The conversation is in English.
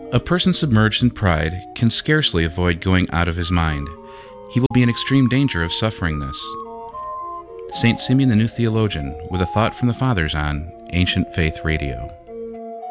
A person submerged in pride can scarcely avoid going out of his mind. He will be in extreme danger of suffering this. St. Simeon the New Theologian, with a thought from the Fathers on Ancient Faith Radio.